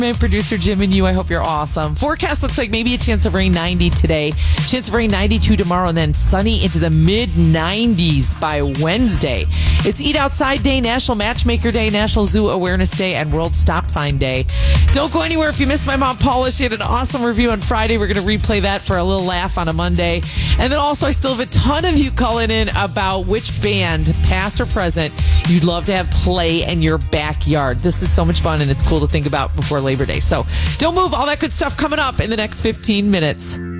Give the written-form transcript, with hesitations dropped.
Producer Jim and you, I hope you're awesome. Forecast looks like maybe a chance of rain, 90 today. Chance of rain, 92 tomorrow, and then sunny into the mid-90s by Wednesday. It's Eat Outside Day, National Matchmaker Day, National Zoo Awareness Day, and World Stop Sign Day. Don't go anywhere if you missed my mom Paula. She had an awesome review on Friday. We're going to replay that for a little laugh on a Monday. And then also, I still have a ton of you calling in about which band, past or present, you'd love to have play in your backyard. This is so much fun, and it's cool to think about before Labor Day. So don't move. All that good stuff coming up in the next 15 minutes.